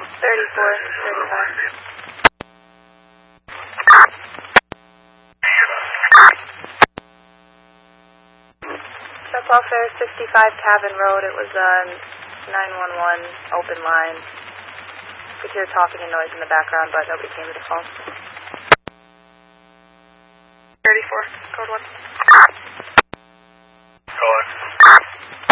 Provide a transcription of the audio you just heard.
34, 35. That's Welfare 65 Cabin Road. It was 911 open line. Could hear talking and noise in the background, but nobody came to the phone.